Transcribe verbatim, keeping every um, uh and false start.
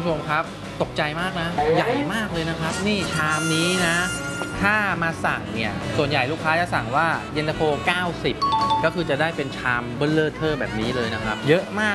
ผู้ชมครับตกใจมากนะใหญ่มากเลยนะครับนี่ชามนี้นะถ้ามาสั่งเนี่ยส่วนใหญ่ลูกค้าจะสั่งว่าเย็นตาโฟเก้าสิบก็คือจะได้เป็นชามเบลเลอร์เทอร์แบบนี้เลยนะครับเยอะมาก